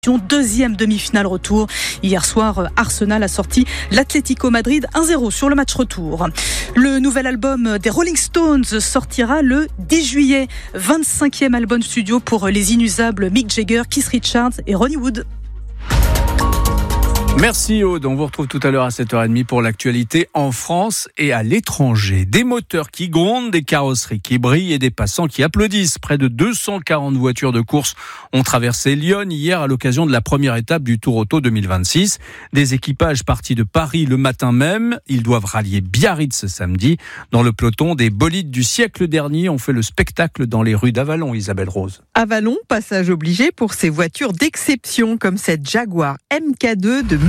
Deuxième demi-finale retour. Hier soir, Arsenal a sorti l'Atlético Madrid 1-0 sur le match retour. Le nouvel album des Rolling Stones sortira le 10 juillet. 25e album studio pour les inusables Mick Jagger, Keith Richards et Ronnie Wood. Merci Aude, on vous retrouve tout à l'heure à 7h30 pour l'actualité en France et à l'étranger. Des moteurs qui grondent, des carrosseries qui brillent et des passants qui applaudissent. Près de 240 voitures de course ont traversé Lyon hier à l'occasion de la première étape du Tour Auto 2026. Des équipages partis de Paris le matin même, ils doivent rallier Biarritz ce samedi. Dans le peloton, des bolides du siècle dernier ont fait le spectacle dans les rues d'Avallon, Isabelle Rose. Avallon, passage obligé pour ces voitures d'exception comme cette Jaguar MK2 de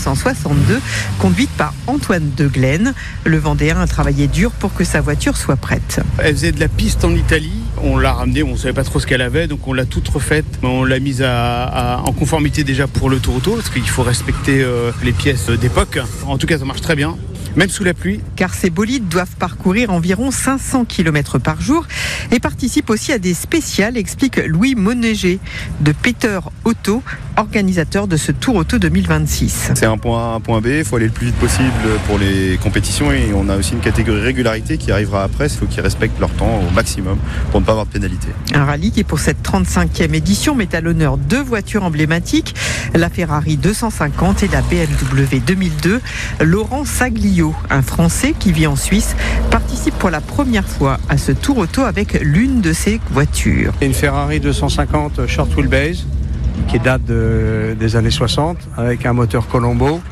1962, conduite par Antoine De Glen. Le Vendéen a travaillé dur pour que sa voiture soit prête. Elle faisait de la piste en Italie. On l'a ramenée, on ne savait pas trop ce qu'elle avait, donc on l'a toute refaite. On l'a mise en conformité déjà pour le Tour Auto, parce qu'il faut respecter les pièces d'époque. En tout cas, ça marche très bien, même sous la pluie. Car ces bolides doivent parcourir environ 500 km par jour et participent aussi à des spéciales, explique Louis Monéger de Peter Auto, organisateur de ce Tour Auto 2026. C'est un point A, un point B, il faut aller le plus vite possible pour les compétitions et on a aussi une catégorie régularité qui arrivera après, il faut qu'ils respectent leur temps au maximum pour ne pas avoir de pénalité. Un rallye qui pour cette 35e édition met à l'honneur deux voitures emblématiques, la Ferrari 250 et la BMW 2002. Laurent Saglio, un Français qui vit en Suisse, participe pour la première fois à ce Tour Auto avec l'une de ses voitures. Une Ferrari 250 short wheelbase qui date des années 60 avec un moteur Colombo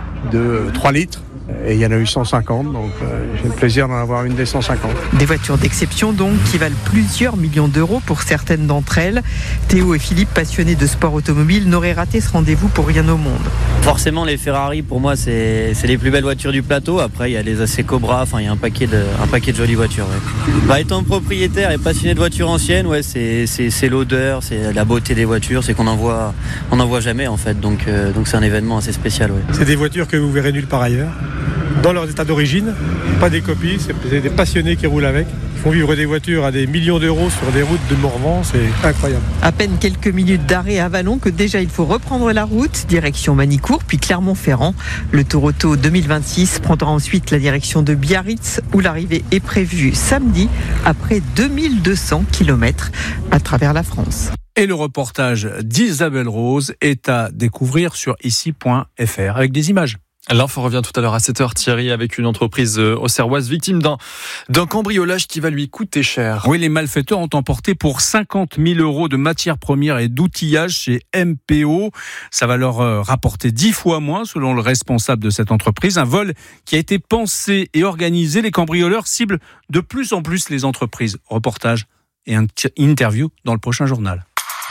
de 3 litres. Et il y en a eu 150, donc j'ai le plaisir d'en avoir une des 150. Des voitures d'exception donc, qui valent plusieurs millions d'euros pour certaines d'entre elles. Théo et Philippe, passionnés de sport automobile, n'auraient raté ce rendez-vous pour rien au monde. Forcément, les Ferrari, pour moi, c'est les plus belles voitures du plateau. Après, il y a les AC Cobra, enfin, il y a un paquet de jolies voitures. Ouais. Étant propriétaire et passionné de voitures anciennes, ouais, c'est l'odeur, c'est la beauté des voitures, c'est qu'on n'en voit jamais, en fait. Donc c'est un événement assez spécial. Ouais. C'est des voitures que vous verrez nulle part ailleurs. Dans leur état d'origine, pas des copies, c'est des passionnés qui roulent avec. Ils font vivre des voitures à des millions d'euros sur des routes de Morvan, c'est incroyable. À peine quelques minutes d'arrêt à Avallon que déjà il faut reprendre la route, direction Manicourt, puis Clermont-Ferrand. Le Tour Auto 2026 prendra ensuite la direction de Biarritz, où l'arrivée est prévue samedi, après 2200 km à travers la France. Et le reportage d'Isabelle Rose est à découvrir sur ici.fr avec des images. L'info revient tout à l'heure à 7h, Thierry, avec une entreprise auxerroise victime d'un cambriolage qui va lui coûter cher. Oui, les malfaiteurs ont emporté pour 50 000 euros de matières premières et d'outillage chez MPO. Ça va leur rapporter 10 fois moins, selon le responsable de cette entreprise. Un vol qui a été pensé et organisé. Les cambrioleurs ciblent de plus en plus les entreprises. Reportage et interview dans le prochain journal.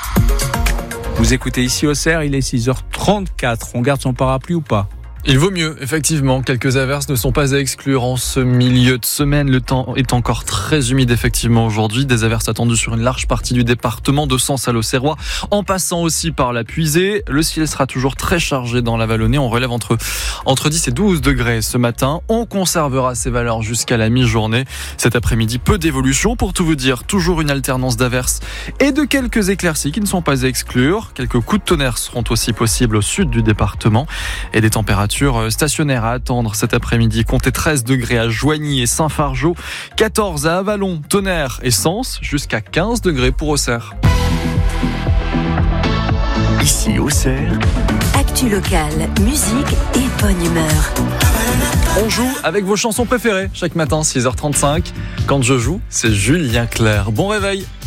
Vous écoutez ici Auxerre, il est 6h34. On garde son parapluie ou pas ? Il vaut mieux, effectivement. Quelques averses ne sont pas à exclure en ce milieu de semaine. Le temps est encore très humide, effectivement, aujourd'hui. Des averses attendues sur une large partie du département, de Sens à l'Auxerrois, en passant aussi par la Puisée. Le ciel sera toujours très chargé dans la Vallonnée. On relève entre 10 et 12 degrés ce matin. On conservera ces valeurs jusqu'à la mi-journée. Cet après-midi, peu d'évolution. Pour tout vous dire, toujours une alternance d'averses et de quelques éclaircies qui ne sont pas à exclure. Quelques coups de tonnerre seront aussi possibles au sud du département. Et des températures stationnaire à attendre cet après-midi. Comptez 13 degrés à Joigny et Saint-Fargeau, 14 à Avallon, Tonnerre et Sens, jusqu'à 15 degrés pour Auxerre. Ici Auxerre. Actu locale, musique et bonne humeur. On joue avec vos chansons préférées chaque matin, 6h35. Quand je joue, c'est Julien Clerc. Bon réveil.